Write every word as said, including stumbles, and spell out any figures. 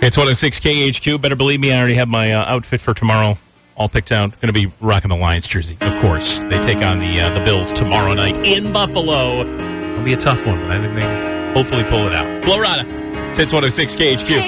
It's one oh six K H Q. Better believe me, I already have my uh, outfit for tomorrow all picked out. Going to be rocking the Lions jersey, of course. They take on the uh, the Bills tomorrow night in Buffalo. It'll be a tough one, but I think they hopefully pull it out. Florida. It's one oh six K H Q.